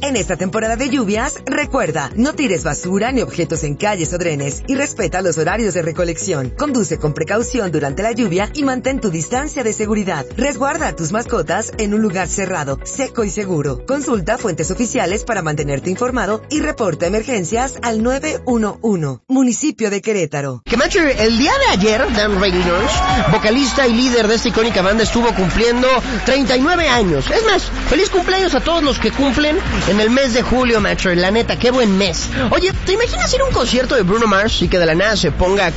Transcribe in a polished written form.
En esta temporada de lluvias, recuerda, no tires basura ni objetos en calles o drenes y respeta los horarios de recolección. Conduce con precaución durante la lluvia y mantén tu distancia de seguridad. Resguarda a tus mascotas en un lugar cerrado, seco y seguro. Consulta fuentes oficiales para mantenerte informado y reporta emergencias al 911. Municipio de Querétaro. Que macho, el día de ayer, Dan Reynolds, vocalista y líder de esta icónica banda, estuvo cumpliendo 39 años. Es más, feliz cumpleaños a todos los que cumplen en el mes de julio, macho. La neta, qué buen mes. Oye, ¿te imaginas ir a un concierto de Bruno Mars y que de la nada se ponga